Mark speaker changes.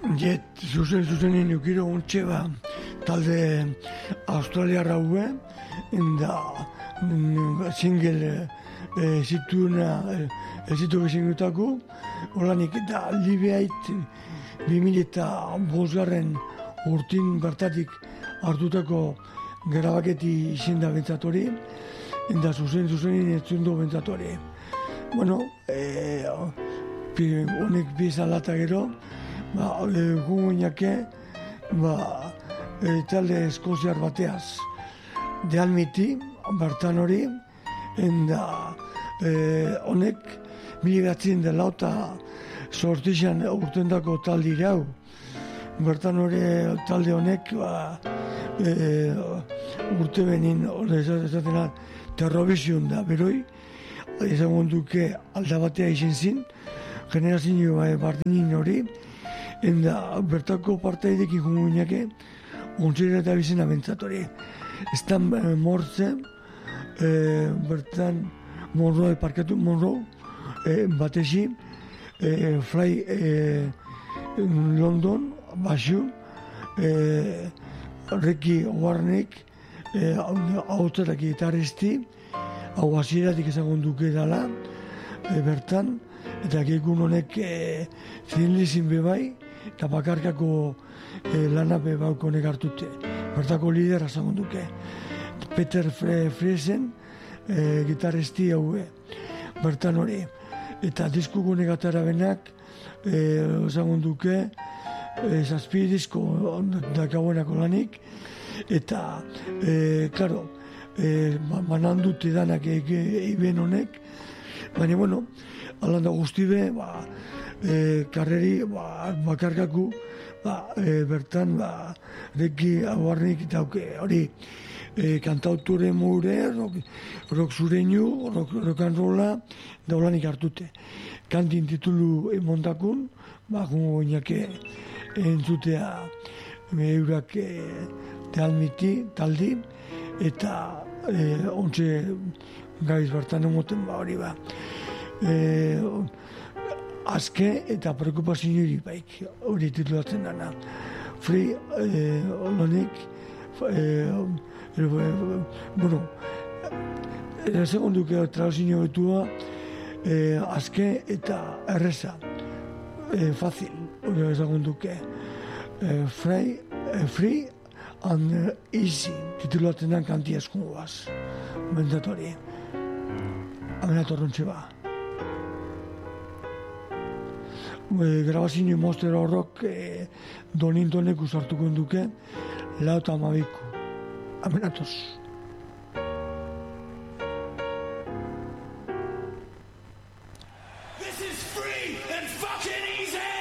Speaker 1: zuzenin eukiro ontxe talde australiarra hue, single zitu bezingutako, holanik eta Libeait 2005 urtin bertatik hartutako grabaketi izin da bentzatori, eta zuzenin etzundu bentzatori. Bueno, honek bizalata gero, guguinake, talde eskoziar bateaz, de almiti, bertan hori, eta honek, 1908 urtendako talde irau, bertan hori talde honek, urte benin, esaten Terrovision da, beroi, ezagun duke aldabatea izin zin, generazio bardinin hori, eta bertako partaidekin junguinake, ontzera eta bizena bentzatori. Estan mortze, bertan Monroe parkatu, Monroe, batezi, Fly London, Bashu, Ricky Warnick, hautzatak gitarristi, hau hasieratik ezagun duke dala, bertan, eta gekun honek zinlizin bebai, eta bakarkako lana bebauk honek hartute. Bertako lider ezagun duke. Peter Friesen, gitarristi hau, bertan hori. Eta disku honek atara benak, ezagun duke, zazpi disko dakabuenako lanik, eta, klaro, banan dute danak eiben honek, baina, bueno, alanda guztibe, karreri, bakarkaku, bertan, Ricky Warnick eta hori, kantauture mure, rock zureinu, rock and rolla, daulanik hartute. Kantin titulu montakun, gungo inake entzutea eurak tealmiti, taldi, eta ontxe gaiz bertan emoten hori azke eta preokupazio baik, hori titulatzen dana. Free, olonik, bueno, segunduke traduzinio betua, azke eta erreza, fácil, hori segunduke. Free and easy, titulatzen dan kanti eskungoaz, bendatori. Amena torrontxe grabazio Monster Rock donintonek usartuko duke, lau eta amabiko. Amenatoz.
Speaker 2: This is free and fucking easy!